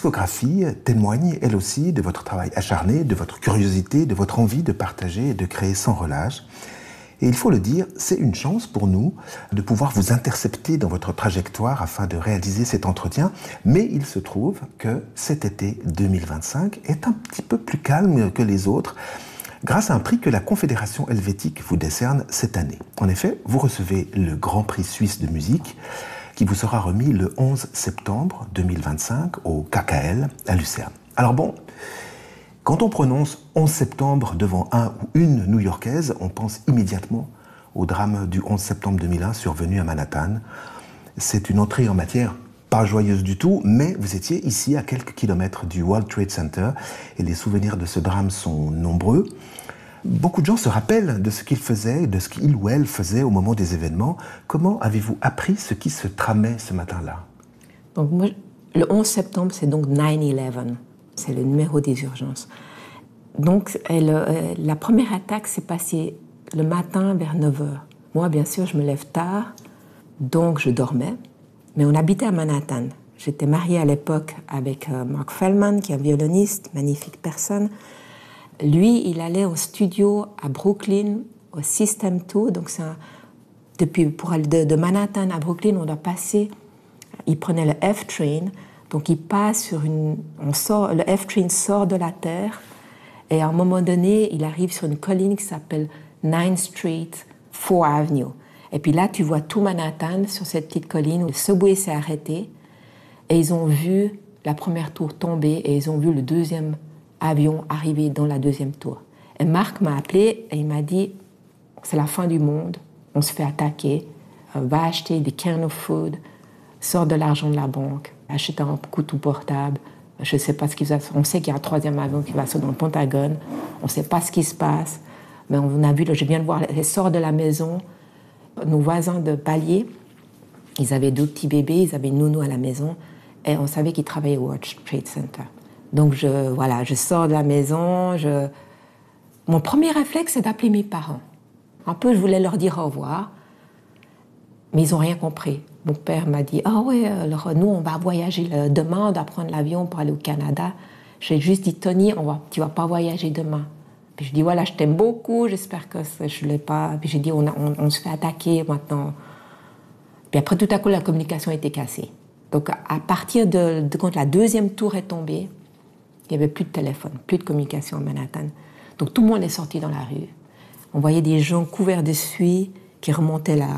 discographie témoigne, elle aussi, de votre travail acharné, de votre curiosité, de votre envie de partager et de créer sans relâche. Et il faut le dire, c'est une chance pour nous de pouvoir vous intercepter dans votre trajectoire afin de réaliser cet entretien. Mais il se trouve que cet été 2025 est un petit peu plus calme que les autres, grâce à un prix que la Confédération helvétique vous décerne cette année. En effet, vous recevez le Grand Prix suisse de musique qui vous sera remis le 11 septembre 2025 au KKL à Lucerne. Alors bon, quand on prononce 11 septembre devant un ou une New-Yorkaise, on pense immédiatement au drame du 11 septembre 2001 survenu à Manhattan. C'est une entrée en matière pas joyeuse du tout, mais vous étiez ici à quelques kilomètres du World Trade Center et les souvenirs de ce drame sont nombreux. Beaucoup de gens se rappellent de ce qu'ils faisaient, de ce qu'il ou elle faisait au moment des événements. Comment avez-vous appris ce qui se tramait ce matin-là? Donc moi, le 11 septembre, c'est donc 9/11. C'est le numéro des urgences. Donc la première attaque s'est passée le matin vers 9h. Moi, bien sûr, je me lève tard, donc je dormais. Mais on habitait à Manhattan. J'étais mariée à l'époque avec Mark Feldman, qui est un violoniste, magnifique personne. Lui, il allait au studio à Brooklyn, au System 2. Donc pour aller de Manhattan à Brooklyn, on doit passer. Il prenait le F-Train. Donc il passe le F-Train sort de la terre. Et à un moment donné, il arrive sur une colline qui s'appelle 9th Street, 4th Avenue. Et puis là, tu vois tout Manhattan sur cette petite colline où le subway s'est arrêté. Et ils ont vu la première tour tomber et ils ont vu le deuxième avion arriver dans la deuxième tour. Et Marc m'a appelé et il m'a dit « C'est la fin du monde, on se fait attaquer, va acheter des cans of food, sors de l'argent de la banque, achète un couteau portable, je ne sais pas ce qui va se passer. On sait qu'il y a un troisième avion qui va sauter dans le Pentagone, on ne sait pas ce qui se passe, mais on a vu, je viens de voir, elle sort de la maison, nos voisins de palier, ils avaient deux petits bébés, ils avaient une nounou à la maison, et on savait qu'ils travaillaient au World Trade Center. Donc je sors de la maison, mon premier réflexe, c'est d'appeler mes parents. Un peu, je voulais leur dire au revoir, mais ils n'ont rien compris. Mon père m'a dit « Ah ouais, alors nous, on va voyager demain, on doit prendre l'avion pour aller au Canada. » J'ai juste dit « Tony, tu ne vas pas voyager demain. » Puis je dis « Voilà, je t'aime beaucoup, j'espère que je ne l'ai pas. » Puis j'ai dit on se fait attaquer maintenant. » Puis après, tout à coup, la communication était cassée. Donc à partir de quand la deuxième tour est tombée, il n'y avait plus de téléphone, plus de communication à Manhattan. Donc tout le monde est sorti dans la rue. On voyait des gens couverts de suie qui remontaient à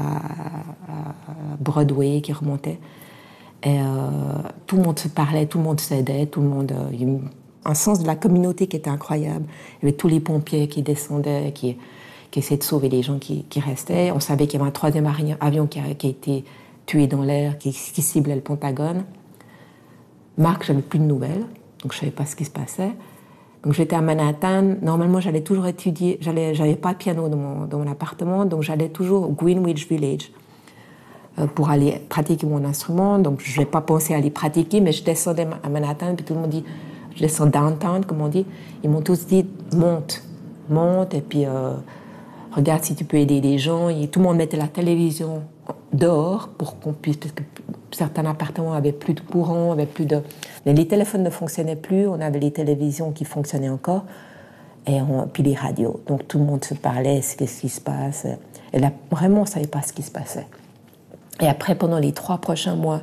Broadway, qui remontaient. Et tout le monde se parlait, tout le monde s'aidait, il y avait un sens de la communauté qui était incroyable. Il y avait tous les pompiers qui descendaient, qui essayaient de sauver les gens qui restaient. On savait qu'il y avait un troisième avion qui a été tué dans l'air, qui ciblait le Pentagone. Marc, j'avais plus de nouvelles, donc je ne savais pas ce qui se passait. Donc j'étais à Manhattan. Normalement, j'allais toujours étudier. J'avais pas de piano dans mon appartement, donc j'allais toujours au Greenwich Village pour aller pratiquer mon instrument. Donc je n'ai pas pensé à aller pratiquer, mais je descendais à Manhattan, puis tout le monde dit, je descends downtown, comme on dit. Ils m'ont tous dit, monte, et puis regarde si tu peux aider les gens. Et tout le monde mettait la télévision dehors pour qu'on puisse, parce que certains appartements avaient plus de courant, les téléphones ne fonctionnaient plus, on avait les télévisions qui fonctionnaient encore, puis les radios. Donc tout le monde se parlait, qu'est-ce qui se passe. Et là, vraiment, on ne savait pas ce qui se passait. Et après, pendant les 3 prochains mois,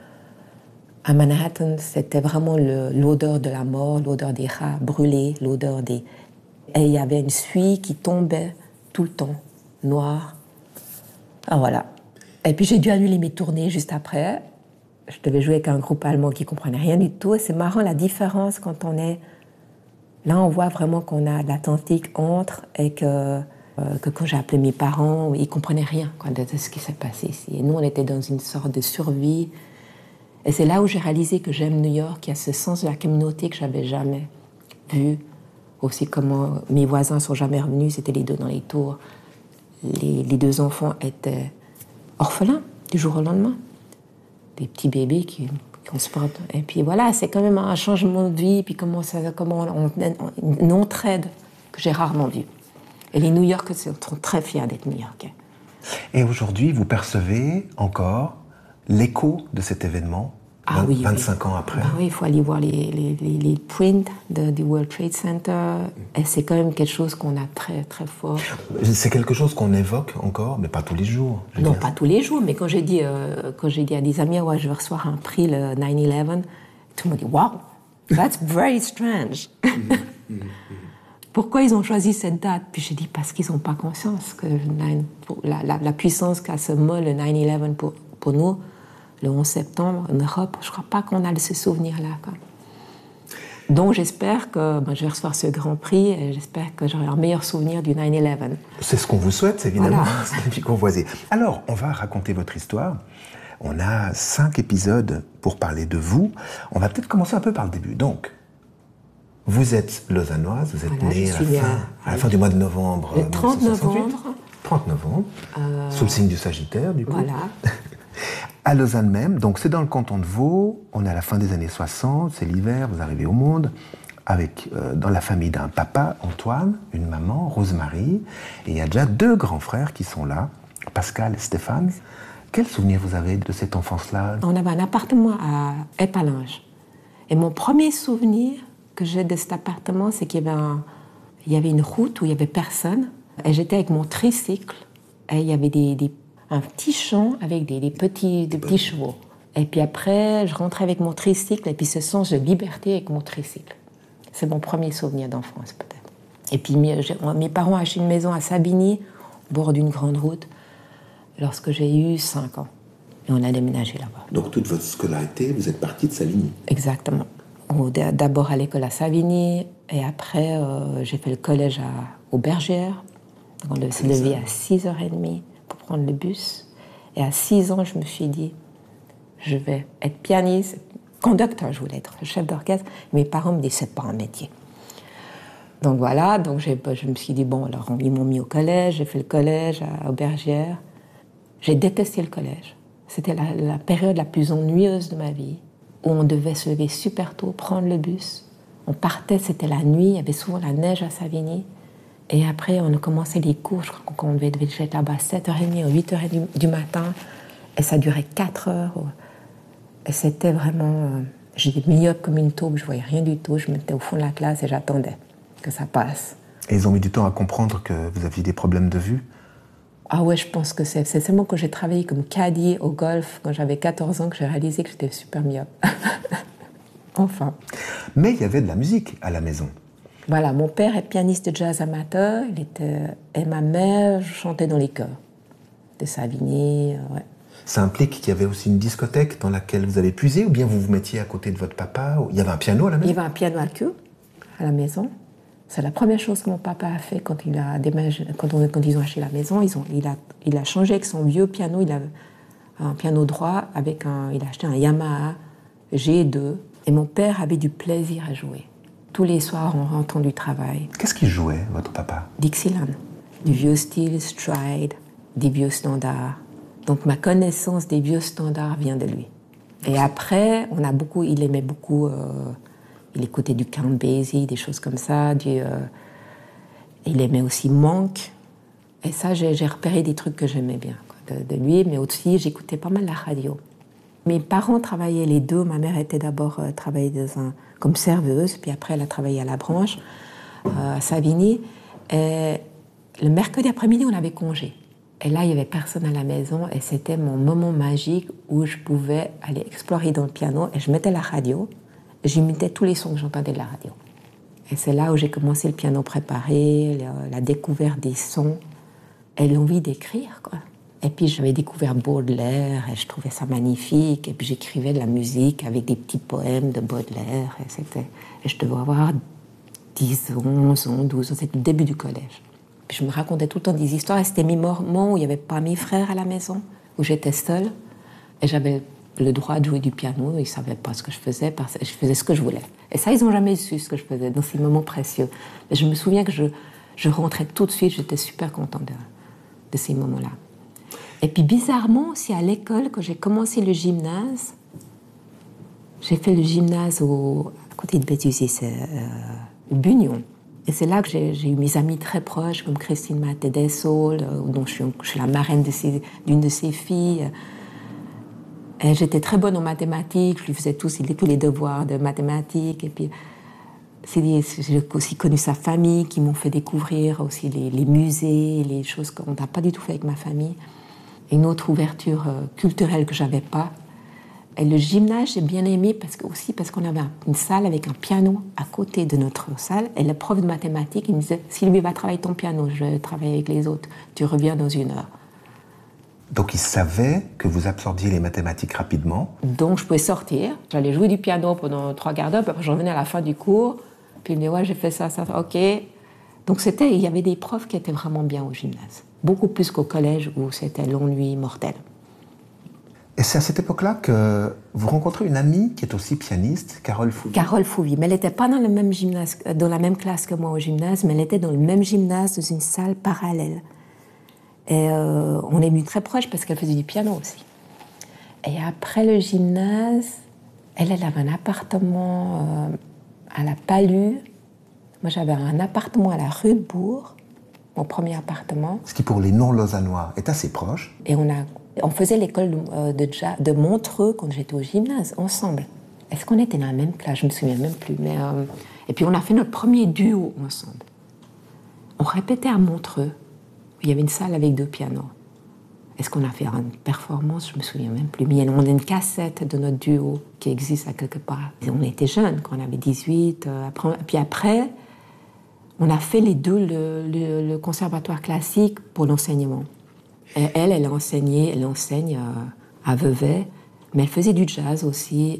à Manhattan, c'était vraiment l'odeur de la mort, l'odeur des rats brûlés, Et il y avait une suie qui tombait tout le temps, noire. Ah voilà. Et puis j'ai dû annuler mes tournées juste après. Je devais jouer avec un groupe allemand qui ne comprenait rien du tout. Et c'est marrant la différence quand on est... Là, on voit vraiment qu'on a l'Atlantique entre et que quand j'ai appelé mes parents, ils ne comprenaient rien de ce qui s'est passé ici. Et nous, on était dans une sorte de survie. Et c'est là où j'ai réalisé que j'aime New York. Il y a ce sens de la communauté que je n'avais jamais vu. Aussi comment mes voisins ne sont jamais revenus. C'était les deux dans les tours. Les 2 enfants étaient orphelins du jour au lendemain. Des petits bébés qu'on se porte. Et puis voilà, c'est quand même un changement de vie, puis une entraide que j'ai rarement vue. Et les New-Yorkais sont très fiers d'être New-Yorkais. Et aujourd'hui, vous percevez encore l'écho de cet événement Ah oui, 25 ans après. Ben oui, il faut aller voir les prints du World Trade Center. Et c'est quand même quelque chose qu'on a très, très fort. C'est quelque chose qu'on évoque encore, mais pas tous les jours. Non, pas tous les jours, mais quand j'ai dit à des amis, ouais, je vais recevoir un prix le 9/11, tout le monde dit, wow, that's very strange. Pourquoi ils ont choisi cette date? Puis j'ai dit, parce qu'ils n'ont pas conscience que la puissance qu'a ce mot, le 9/11 pour nous, le 11 septembre, en Europe, je ne crois pas qu'on a ce souvenir-là. Quoi. Donc j'espère que je vais recevoir ce grand prix et j'espère que j'aurai un meilleur souvenir du 9/11. C'est ce qu'on vous souhaite, évidemment, voilà. c'est depuis qu'on voisait. Alors, on va raconter votre histoire. On a 5 épisodes pour parler de vous. On va peut-être commencer un peu par le début. Donc, vous êtes lausannoise, vous êtes née à la fin du mois de novembre. Le 30 novembre. 30 novembre, sous le signe du Sagittaire, du coup. Voilà. À Lausanne même, donc c'est dans le canton de Vaud, on est à la fin des années 60, c'est l'hiver, vous arrivez au monde, avec dans la famille d'un papa, Antoine, une maman, Rosemary, et il y a déjà 2 grands frères qui sont là, Pascal et Stéphane. Quel souvenir vous avez de cette enfance-là? On avait un appartement à Épalinges. Et mon premier souvenir que j'ai de cet appartement, c'est qu'il y avait une route où il n'y avait personne, et j'étais avec mon tricycle, et il y avait un petit champ avec des petits chevaux. Et puis après, je rentrais avec mon tricycle, et puis ce sens de liberté avec mon tricycle. C'est mon premier souvenir d'enfance, peut-être. Et puis mes parents ont acheté une maison à Savigny, au bord d'une grande route, lorsque j'ai eu 5 ans. Et on a déménagé là-bas. Donc toute votre scolarité, vous êtes partie de Savigny? Exactement. D'abord à l'école à Savigny, et après j'ai fait le collège aux Bergères. On s'est levé à 6h30 pour prendre le bus. Et à 6 ans, je me suis dit, je vais être pianiste, conducteur, je voulais être chef d'orchestre. Mes parents me disaient, c'est pas un métier. Donc voilà, donc je me suis dit, bon, alors ils m'ont mis au collège, j'ai fait le collège aux Bergères. J'ai détesté le collège. C'était la période la plus ennuyeuse de ma vie, où on devait se lever super tôt, prendre le bus. On partait, c'était la nuit, il y avait souvent la neige à Savigny. Et après, on a commencé les cours, je crois qu'on devait être là-bas à 7h30 ou 8h du matin. Et ça durait 4 heures. Et c'était vraiment... j'étais myope comme une taupe, je ne voyais rien du tout. Je me mettais au fond de la classe et j'attendais que ça passe. Et ils ont mis du temps à comprendre que vous aviez des problèmes de vue? Ah ouais, je pense que c'est seulement quand j'ai travaillé comme caddie au golf, quand j'avais 14 ans, que j'ai réalisé que j'étais super myope. Enfin. Mais il y avait de la musique à la maison. Voilà, mon père est pianiste de jazz amateur, et ma mère chantait dans les chœurs de Savigny, ouais. Ça implique qu'il y avait aussi une discothèque dans laquelle vous avez puisé, ou bien vous vous mettiez à côté de votre papa? Il y avait un piano à la maison? Il y avait un piano à queue à la maison. C'est la première chose que mon papa a fait quand il a déménagé, quand ils ont acheté la maison. Il a changé avec son vieux piano. Il avait un piano droit il a acheté un Yamaha G2. Et mon père avait du plaisir à jouer. Tous les soirs en rentrant du travail. Qu'est-ce qu'il jouait, votre papa? Dixieland, du vieux style, stride, des vieux standards. Donc ma connaissance des vieux standards vient de lui. Et après, il aimait beaucoup, il écoutait du Count Basie, des choses comme ça. Il aimait aussi Monk. Et ça, j'ai repéré des trucs que j'aimais bien quoi, de lui, mais aussi j'écoutais pas mal la radio. Mes parents travaillaient les deux. Ma mère était d'abord travaillée comme serveuse, puis après elle a travaillé à la branche, à Savigny. Et le mercredi après-midi, on avait congé. Et là, il n'y avait personne à la maison, et c'était mon moment magique où je pouvais aller explorer dans le piano, et je mettais la radio, et j'imitais tous les sons que j'entendais de la radio. Et c'est là où j'ai commencé le piano préparé, la découverte des sons, et l'envie d'écrire, quoi. Et puis j'avais découvert Baudelaire et je trouvais ça magnifique. Et puis j'écrivais de la musique avec des petits poèmes de Baudelaire. Et je devais avoir 10 ans, 11 ans, 12 ans. C'était le début du collège. Puis je me racontais tout le temps des histoires. Et c'était mes moments où il n'y avait pas mes frères à la maison, où j'étais seule. Et j'avais le droit de jouer du piano. Ils ne savaient pas ce que je faisais parce que je faisais ce que je voulais. Et ça, ils n'ont jamais su ce que je faisais dans ces moments précieux. Mais je me souviens que je rentrais tout de suite. J'étais super contente de ces moments-là. Et puis bizarrement, aussi à l'école, quand j'ai commencé le gymnase, j'ai fait le gymnase à côté de Béthusy, c'est Bugnon. Et c'est là que j'ai eu mes amis très proches, comme Christine Maté-Dessol, dont je suis la marraine d'une de ses filles. Et j'étais très bonne en mathématiques, je lui faisais tous les devoirs de mathématiques. Et puis, j'ai aussi connu sa famille, qui m'ont fait découvrir aussi les musées, les choses qu'on n'a pas du tout fait avec ma famille. Une autre ouverture culturelle que je n'avais pas. Et le gymnase, j'ai bien aimé parce qu'on avait une salle avec un piano à côté de notre salle. Et le prof de mathématiques, il me disait, Sylvie, va travailler ton piano, je vais travailler avec les autres. Tu reviens dans 1 heure. Donc il savait que vous absorbiez les mathématiques rapidement. Donc je pouvais sortir, j'allais jouer du piano pendant 3 quarts d'heure, puis après je revenais à la fin du cours, puis il me disait, ouais, j'ai fait ça, ok. Donc il y avait des profs qui étaient vraiment bien au gymnase. Beaucoup plus qu'au collège où c'était l'ennui mortel. Et c'est à cette époque-là que vous rencontrez une amie qui est aussi pianiste, Carole Fouvy. Carole Fouvy, mais elle n'était pas dans le même gymnase, dans la même classe que moi au gymnase, mais elle était dans le même gymnase, dans une salle parallèle. Et on est venus très proches parce qu'elle faisait du piano aussi. Et après le gymnase, elle avait un appartement à la Palue. Moi, j'avais un appartement à la rue de Bourg, mon premier appartement. Ce qui, pour les non-lausannois, est assez proche. Et on faisait l'école de Montreux quand j'étais au gymnase, ensemble. Est-ce qu'on était dans la même classe? Je ne me souviens même plus. Et puis, on a fait notre premier duo ensemble. On répétait à Montreux. Il y avait une salle avec 2 pianos. Est-ce qu'on a fait une performance? Je ne me souviens même plus. Mais on a une cassette de notre duo qui existe à quelque part. Et on était jeunes, quand on avait 18. Puis après, on a fait les deux le conservatoire classique pour l'enseignement. Et elle enseigne à Vevey, mais elle faisait du jazz aussi.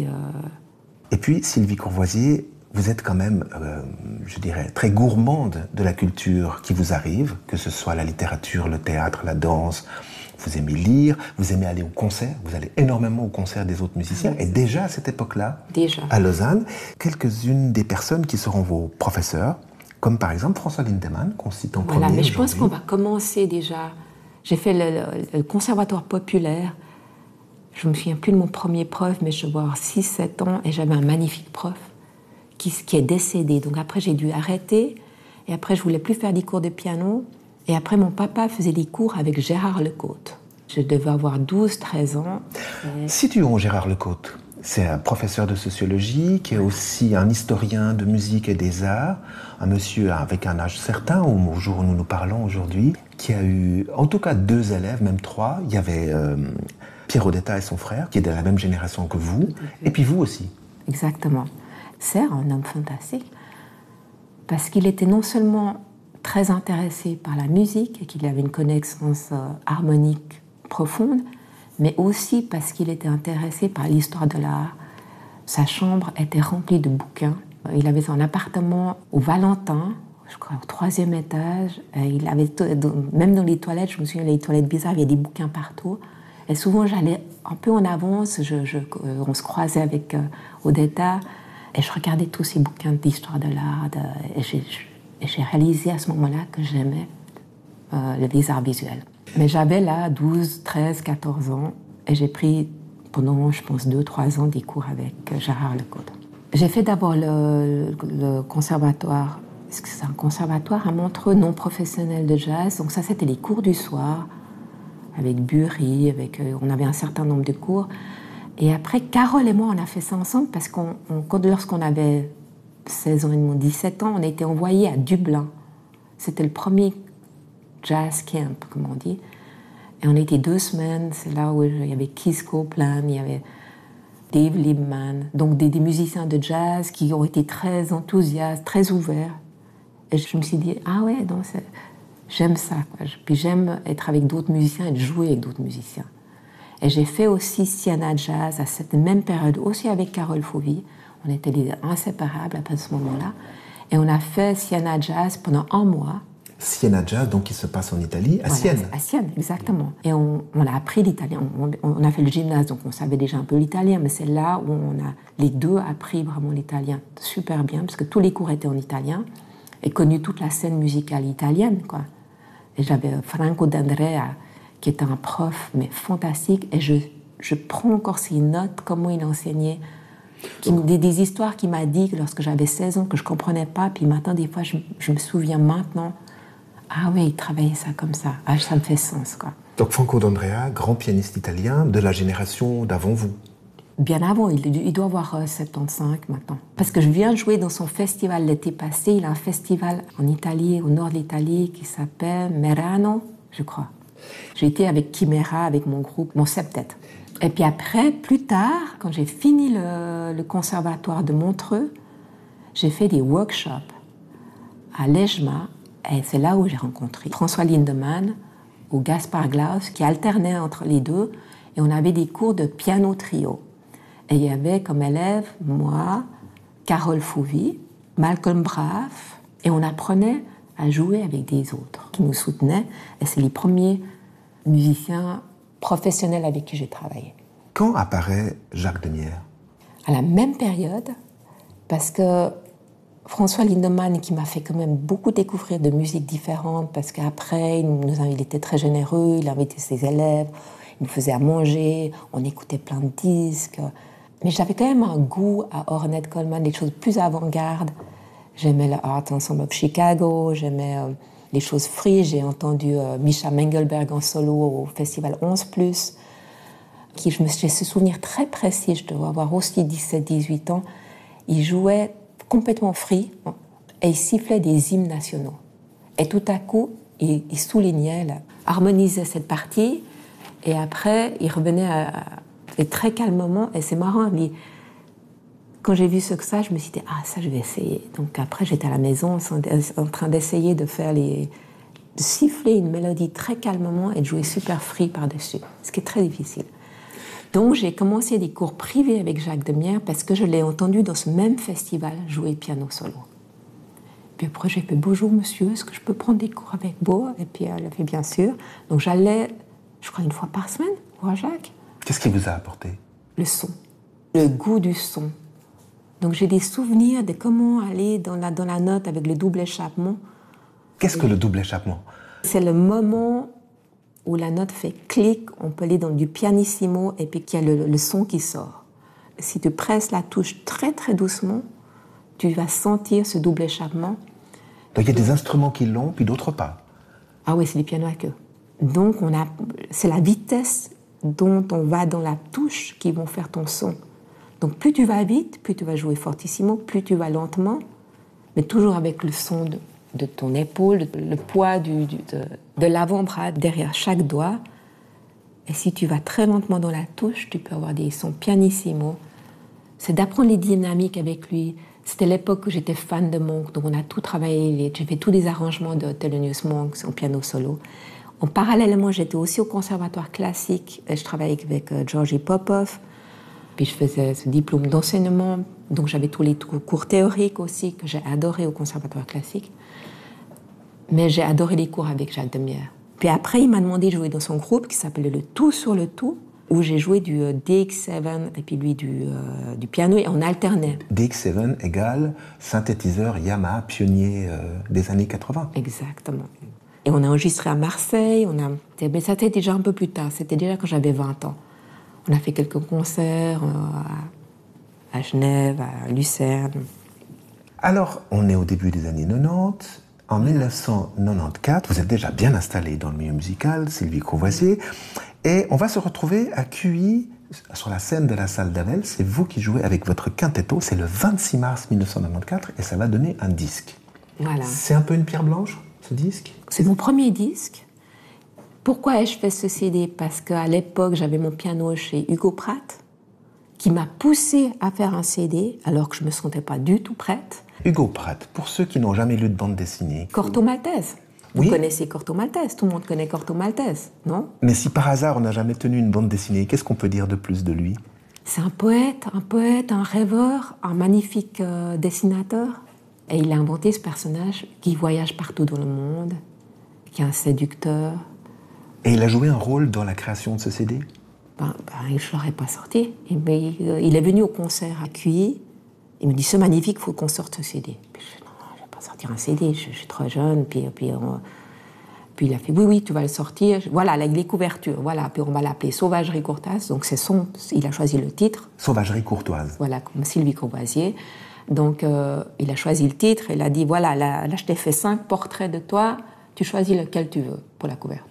Et puis, Sylvie Courvoisier, vous êtes quand même, je dirais, très gourmande de la culture qui vous arrive, que ce soit la littérature, le théâtre, la danse. Vous aimez lire, vous aimez aller au concert, vous allez énormément au concert des autres musiciens. Et déjà à cette époque-là, à Lausanne, quelques-unes des personnes qui seront vos professeurs, comme par exemple François Lindemann, qu'on cite en premier. Mais je pense qu'on va commencer déjà. J'ai fait le conservatoire populaire. Je ne me souviens plus de mon premier prof, mais je devais avoir 6-7 ans, et j'avais un magnifique prof qui est décédé. Donc après, j'ai dû arrêter. Et après, je ne voulais plus faire des cours de piano. Et après, mon papa faisait des cours avec Gérard Lecôte. Je devais avoir 12-13 ans. Situons Gérard Lecôte. C'est un professeur de sociologie, qui est aussi un historien de musique et des arts. Un monsieur avec un âge certain, au jour où nous nous parlons aujourd'hui, qui a eu en tout cas 2 élèves, même 3. Il y avait Pierre Odetta et son frère, qui est de la même génération que vous. Et puis vous aussi. Exactement. C'est un homme fantastique, parce qu'il était non seulement très intéressé par la musique et qu'il avait une connaissance harmonique profonde, mais aussi parce qu'il était intéressé par l'histoire de l'art. Sa chambre était remplie de bouquins. Il avait un appartement au Valentin, je crois au 3e étage. Il avait même dans les toilettes, je me souviens, les toilettes bizarres, il y avait des bouquins partout. Et souvent, j'allais un peu en avance, on se croisait avec Odetta. Et je regardais tous ces bouquins d'histoire de l'art. Et j'ai réalisé à ce moment-là que j'aimais les arts visuels. Mais j'avais là 12, 13, 14 ans. Et j'ai pris pendant, je pense, 2-3 ans des cours avec Gérard Lecôte. J'ai fait d'abord le conservatoire. C'est un conservatoire à Montreux non professionnel de jazz. Donc ça, c'était les cours du soir avec Bury. On avait un certain nombre de cours. Et après, Carole et moi, on a fait ça ensemble parce lorsqu'on avait 16 ans et demi, 17 ans, on a été envoyés à Dublin. C'était le premier jazz camp, comme on dit. Et on était 2 semaines, c'est là où il y avait Keith Copeland, il y avait Dave Liebman, donc des musiciens de jazz qui ont été très enthousiastes, très ouverts. Et je me suis dit, ah ouais, donc j'aime ça, quoi. Puis j'aime être avec d'autres musiciens et jouer avec d'autres musiciens. Et j'ai fait aussi Siena Jazz à cette même période, aussi avec Carole Fouvy. On était inséparables à ce moment-là. Et on a fait Siena Jazz pendant 1 mois. Siena Jazz, donc qui se passe en Italie, à Sienne. À Sienne, exactement. Et on a appris l'italien. On a fait le gymnase, donc on savait déjà un peu l'italien, mais c'est là où on a les deux appris vraiment l'italien super bien, parce que tous les cours étaient en italien, et connu toute la scène musicale italienne, quoi. Et j'avais Franco D'Andrea, qui était un prof, mais fantastique, et je prends encore ses notes, comment il enseignait, des histoires qu'il m'a dit lorsque j'avais 16 ans, que je ne comprenais pas, puis maintenant, des fois, je me souviens maintenant, ah oui, il travaillait ça comme ça, ah, ça me fait sens, quoi. Donc Franco D'Andrea, grand pianiste italien de la génération d'avant vous. Bien avant, il doit avoir 75 maintenant. Parce que je viens jouer dans son festival l'été passé. Il a un festival en Italie, au nord de l'Italie, qui s'appelle Merano, je crois. J'ai été avec Chimera, avec mon groupe, mon septet. Et puis après, plus tard, quand j'ai fini le conservatoire de Montreux, j'ai fait des workshops à l'EJMA. Et c'est là où j'ai rencontré François Lindemann ou Gaspard Glaus, qui alternaient entre les deux. Et on avait des cours de piano trio. Et il y avait comme élèves, moi, Carole Fouvi, Malcolm Braff, et on apprenait à jouer avec des autres qui nous soutenaient. Et c'est les premiers musiciens professionnels avec qui j'ai travaillé. Quand apparaît Jacques Demierre? À la même période, parce que François Lindemann, qui m'a fait quand même beaucoup découvrir de musiques différentes, parce qu'après, il était très généreux, il invitait ses élèves, il nous faisait à manger, on écoutait plein de disques. Mais j'avais quand même un goût à Ornette Coleman, des choses plus avant-garde. J'aimais le Art Ensemble of Chicago, j'aimais les choses free. J'ai entendu Misha Mengelberg en solo au festival 11+, qui, j'ai ce souvenir très précis, je dois avoir aussi 17-18 ans. Il jouait complètement free et il sifflait des hymnes nationaux. Et tout à coup, il soulignait, harmonisait cette partie, et après, il revenait et très calmement, et c'est marrant, mais quand j'ai vu que ça, je me suis dit, ah, ça, je vais essayer. Donc après, j'étais à la maison en train d'essayer de siffler une mélodie très calmement et de jouer super free par-dessus, ce qui est très difficile. Donc j'ai commencé des cours privés avec Jacques Demierre parce que je l'ai entendu dans ce même festival jouer piano solo. Puis après, j'ai fait, bonjour monsieur, est-ce que je peux prendre des cours avec vous? Et puis elle a fait, bien sûr. Donc j'allais, je crois, une fois par semaine voir Jacques. Qu'est-ce qu'il vous a apporté? Le son, le goût du son. Donc j'ai des souvenirs de comment aller dans la note avec le double échappement. Qu'est-ce que le double échappement? C'est le moment où la note fait clic, on peut aller dans du pianissimo et puis qu'il y a le son qui sort. Si tu presses la touche très très doucement, tu vas sentir ce double échappement. Donc il y a des instruments qui l'ont, puis d'autres pas. Ah oui, c'est du piano à queue. Donc c'est la vitesse dont on va dans la touche qui vont faire ton son. Donc plus tu vas vite, plus tu vas jouer fortissimo, plus tu vas lentement, mais toujours avec le son de ton épaule, le poids de l'avant-bras derrière chaque doigt. Et si tu vas très lentement dans la touche, tu peux avoir des sons pianissimo. C'est d'apprendre les dynamiques avec lui. C'était l'époque où j'étais fan de Monk, donc on a tout travaillé. J'ai fait tous les arrangements de Thelonious Monk en piano solo. En parallèlement, j'étais aussi au conservatoire classique et je travaillais avec Georgi Popov. Puis je faisais ce diplôme d'enseignement, donc j'avais tous les cours théoriques aussi que j'ai adoré au conservatoire classique. Mais j'ai adoré les cours avec Jacques Demierre. Puis après, il m'a demandé de jouer dans son groupe qui s'appelait Le Tout sur le Tout, où j'ai joué du DX7 et puis lui du piano et on alternait. DX7 égale synthétiseur Yamaha pionnier des années 80. Exactement. Et on a enregistré à Marseille, mais ça c'était déjà un peu plus tard, c'était déjà quand j'avais 20 ans. On a fait quelques concerts à Genève, à Lucerne. Alors, on est au début des années 90. En 1994, vous êtes déjà bien installé dans le milieu musical, Sylvie Courvoisier, et on va se retrouver à QI, sur la scène de la salle d'Avel. C'est vous qui jouez avec votre quintetto, c'est le 26 mars 1994, et ça va donner un disque. Voilà. C'est un peu une pierre blanche, ce disque? C'est mon premier disque. Pourquoi ai-je fait ce CD? Parce qu'à l'époque, j'avais mon piano chez Hugo Pratt, qui m'a poussée à faire un CD, alors que je ne me sentais pas du tout prête. Hugo Pratt, pour ceux qui n'ont jamais lu de bande dessinée. Corto Maltese. Vous Oui. connaissez Corto Maltese, tout le monde connaît Corto Maltese, non? Mais si par hasard on n'a jamais tenu une bande dessinée, qu'est-ce qu'on peut dire de plus de lui? C'est un poète, un rêveur, un magnifique dessinateur. Et il a inventé ce personnage qui voyage partout dans le monde, qui est un séducteur. Et il a joué un rôle dans la création de ce CD? Je ne l'aurais pas sorti. Mais il est venu au concert à QI. Il me dit, c'est magnifique, il faut qu'on sorte ce CD. Puis je dis, non, je ne vais pas sortir un CD, je suis trop jeune. Puis il a fait, oui, tu vas le sortir. Voilà, les couvertures. Voilà, puis on va l'appeler Sauvagerie courtoise. Donc il a choisi le titre. Sauvagerie courtoise. Voilà, comme Sylvie Courvoisier. Donc il a choisi le titre. Il a dit, voilà, là je t'ai fait 5 portraits de toi. Tu choisis lequel tu veux pour la couverture.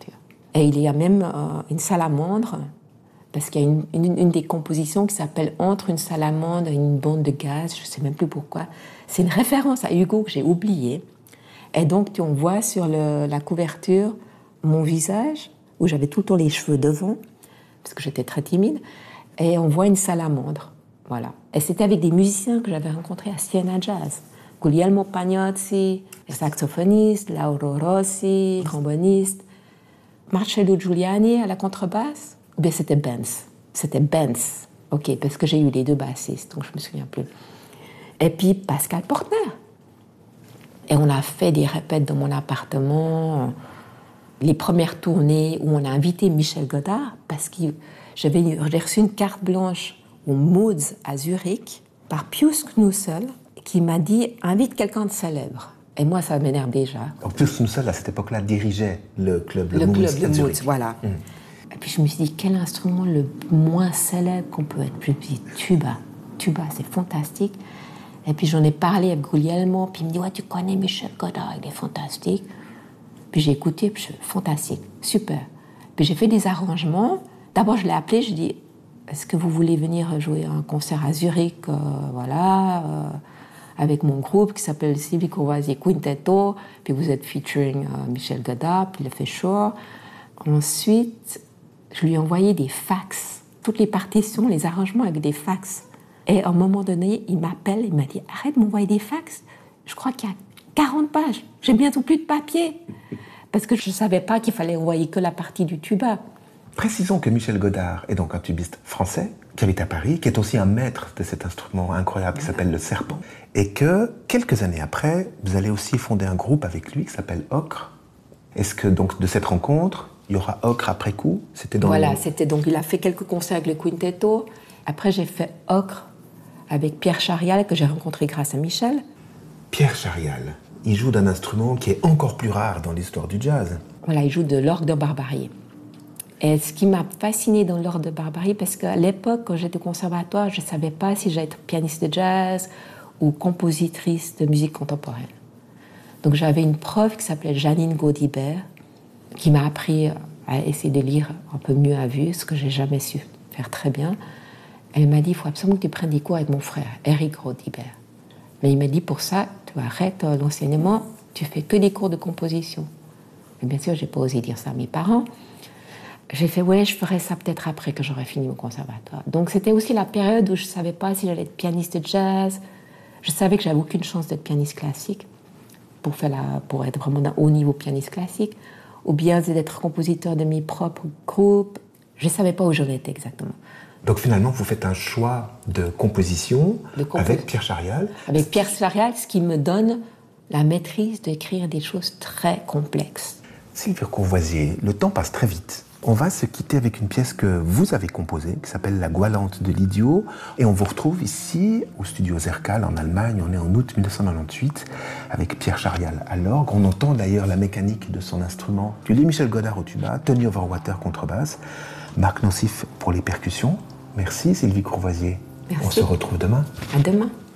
Et il y a même une salamandre, parce qu'il y a une des compositions qui s'appelle Entre une salamandre et une bombe de gaz, je ne sais même plus pourquoi. C'est une référence à Hugo que j'ai oublié. Et donc, on voit sur la couverture mon visage, où j'avais tout le temps les cheveux devant, parce que j'étais très timide, et on voit une salamandre. Voilà. Et c'était avec des musiciens que j'avais rencontrés à Siena Jazz. Guglielmo Pagnozzi, saxophoniste, Lauro Rossi, tromboniste, Marcello Giuliani à la contrebasse, ou bien c'était Benz. C'était Benz, ok, parce que j'ai eu les deux bassistes, donc je me souviens plus. Et puis Pascal Portner. Et on a fait des répètes dans mon appartement, les premières tournées où on a invité Michel Godard, parce que j'ai reçu une carte blanche au Moods à Zurich par Pius Knussel, qui m'a dit « invite quelqu'un de célèbre ». Et moi, ça m'énerve déjà. Donc Pius Knussel, à cette époque-là, dirigeait le club Le Moods club, à le Zurich. Moods, voilà. Et puis je me suis dit, quel instrument le moins célèbre qu'on peut être? Je me suis dit, tuba. Tuba, c'est fantastique. Et puis j'en ai parlé avec Guglielmo, puis il me dit, ouais, tu connais Michel Godard, il est fantastique. Puis j'ai écouté, puis fantastique, super. Puis j'ai fait des arrangements. D'abord, je l'ai appelé, je dis, est-ce que vous voulez venir jouer un concert à Zurich, avec mon groupe qui s'appelle Sylvie Courvoisier Quintetto, puis vous êtes featuring Michel Godard, puis il a fait chaud. Ensuite, je lui ai envoyé des fax, toutes les partitions, les arrangements avec des fax. Et à un moment donné, il m'appelle, il m'a dit, arrête de m'envoyer des fax, je crois qu'il y a 40 pages, j'ai bientôt plus de papier. Parce que je ne savais pas qu'il fallait envoyer que la partie du tuba. Précisons que Michel Godard est donc un tubiste français qui habite à Paris, qui est aussi un maître de cet instrument incroyable qui s'appelle le serpent, et que quelques années après, vous allez aussi fonder un groupe avec lui qui s'appelle Ocre. Est-ce que donc de cette rencontre, il y aura Ocre après coup? C'était donc il a fait quelques concerts avec le Quintetto. Après, j'ai fait Ocre avec Pierre Charial que j'ai rencontré grâce à Michel. Pierre Charial, il joue d'un instrument qui est encore plus rare dans l'histoire du jazz. Voilà, il joue de l'orgue de Barbarie. Et ce qui m'a fascinée dans l'orgue de Barbarie, parce qu'à l'époque, quand j'étais au conservatoire, je ne savais pas si j'allais être pianiste de jazz ou compositrice de musique contemporaine. Donc j'avais une prof qui s'appelait Janine Gaudibert, qui m'a appris à essayer de lire un peu mieux à vue, ce que je n'ai jamais su faire très bien. Elle m'a dit, il faut absolument que tu prennes des cours avec mon frère, Eric Gaudibert. Mais il m'a dit, pour ça, tu arrêtes l'enseignement, tu fais que des cours de composition. Et bien sûr, je n'ai pas osé dire ça à mes parents. J'ai fait, ouais, je ferai ça peut-être après que j'aurai fini mon conservatoire. Donc c'était aussi la période où je ne savais pas si j'allais être pianiste de jazz. Je savais que j'avais aucune chance d'être pianiste classique, pour être vraiment d'un haut niveau pianiste classique, ou bien d'être compositeur de mes propres groupes. Je ne savais pas où j'en étais exactement. Donc finalement, vous faites un choix de composition avec Pierre Charial. Avec Pierre Charial, ce qui me donne la maîtrise d'écrire des choses très complexes. Sylvie Courvoisier, le temps passe très vite. On va se quitter avec une pièce que vous avez composée, qui s'appelle La Goualante de l'idiot. Et on vous retrouve ici, au studio Zerkal, en Allemagne. On est en août 1998, avec Pierre Charial à l'orgue. On entend d'ailleurs la mécanique de son instrument. Tu lis Michel Godard au tuba, Tony Overwater contrebasse, Marc Nancif pour les percussions. Merci Sylvie Courvoisier. Merci. On se retrouve demain. À demain.